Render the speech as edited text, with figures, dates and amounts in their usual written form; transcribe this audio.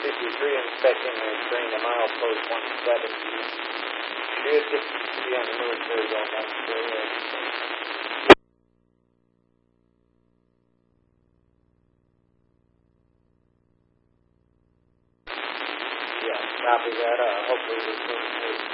53 inspecting a train to milepost 170. Should be on the military zone 138. Yeah, copy that. Hopefully we'll soon